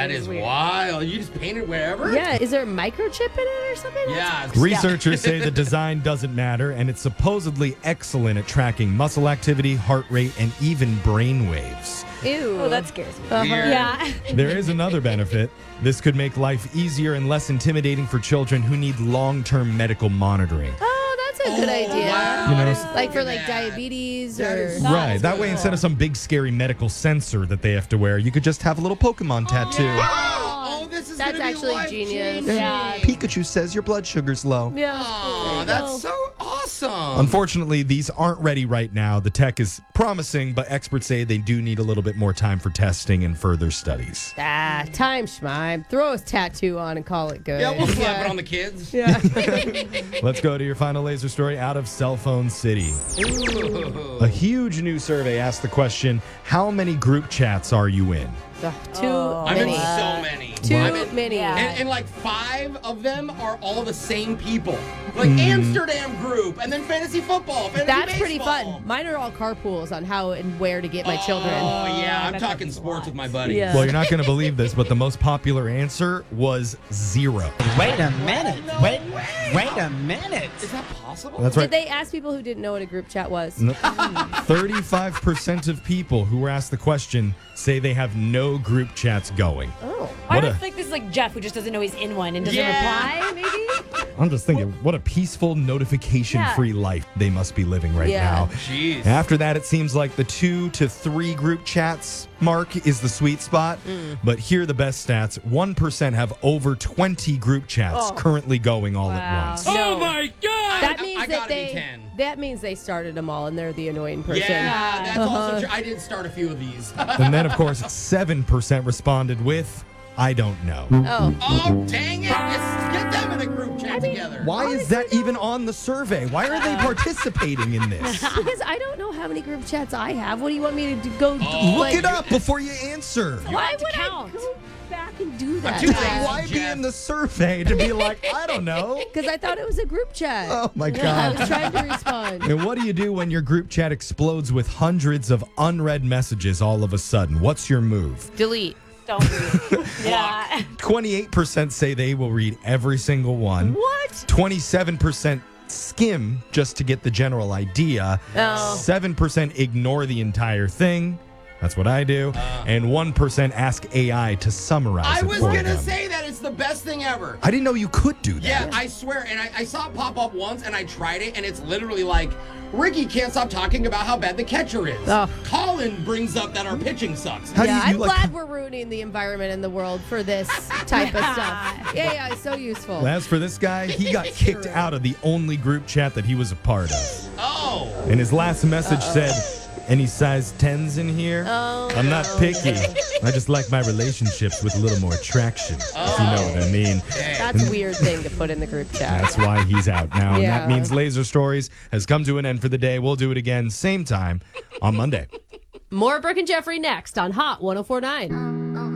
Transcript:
That is weird. wild. You just paint it wherever? Yeah, is there a microchip in it or something? Yeah. Researchers say the design doesn't matter, and it's supposedly excellent at tracking muscle activity, heart rate, and even brain waves. Ew. Oh, that scares me. Weird. Yeah. There is another benefit. This could make life easier and less intimidating for children who need long-term medical monitoring. Oh, that's a good idea. Wow. You know, Like for like That. diabetes That or... is- Right. That way, instead of some big, scary medical sensor that they have to wear, you could just have a little Pokemon tattoo. Oh, this is That's gonna be actually life-changing. genius. Yeah. Pikachu says your blood sugar's low. Yeah. Oh, that's so awesome. Unfortunately, these aren't ready right now. The tech is promising, but experts say they do need a little bit more time for testing and further studies. Time schmime. Throw a tattoo on and call it good. Yeah, we'll slap it on the kids. Yeah. Let's go to your final laser story out of Cell Phone City. Ooh. A huge new survey asked the question, how many group chats are you in? Too I'm in many. so many. Too I'm in- many. Yeah. And like 5 of them are all the same people. Like Amsterdam group, and then fantasy football, fantasy That's pretty baseball. fun. Mine are all carpools on how and where to get my children. Oh, yeah. I'm that talking happens a sports lot. with my buddies. Yeah. Well, you're not going to believe this, but the most popular answer was 0. Wait a minute. Wait a minute. Is that possible? That's Did right. they ask people who didn't know what a group chat was? 35% of people who were asked the question say they have no group chats going. Oh. I What don't a- think this is like Jeff who just doesn't know he's in one and doesn't Yeah. reply, maybe? I'm just thinking, what a peaceful, notification-free life they must be living right Yeah. now. Jeez. After that, it seems like the 2 to 3 group chats mark is the sweet spot. But here are the best stats. 1% have over 20 group chats currently going all at Wow. once. No. That means I that gotta be they 10. that means they started them all and they're the annoying person. Yeah, that's Uh-huh. also true. I did start a few of these. And then, of course, 7% responded with, I don't know. Oh. Oh, dang it. Just get them in a group chat together. Why is that even on the survey? Why are they participating in this? Because I don't know how many group chats I have. What do you want me to do? Go Look it up before you answer. Why have to would count. I go back and do that? too lazy. Why be Jeff. in the survey to be like, I don't know? Because I thought it was a group chat. Oh my I God. was trying to respond. And what do you do when your group chat explodes with hundreds of unread messages all of a sudden? What's your move? Delete. Don't read. Yeah. 28% say they will read every single one. What? 27% skim just to get the general idea. Oh. 7% ignore the entire thing. That's what I do. And 1% ask AI to summarize I it was for going to them. say that it's the best thing ever. I didn't know you could do that. Yeah, I swear. And I saw it pop up once and I tried it and it's literally like, Ricky can't stop talking about how bad the catcher is. Oh. Colin brings up that our pitching sucks. How do Yeah, you I'm like- glad we're ruining the environment and the world for this type of stuff. Yeah, it's so useful. As for this guy, he got kicked out of the only group chat that he was a part of. Oh. And his last message said, any size 10s in here? Oh, I'm not picky. I just like my relationships with a little more attraction, if you know what I mean. That's a weird thing to put in the group chat. That's why he's out now. And Yeah. that means Laser Stories has come to an end for the day. We'll do it again, same time on Monday. More Brooke and Jeffrey next on Hot 104.9.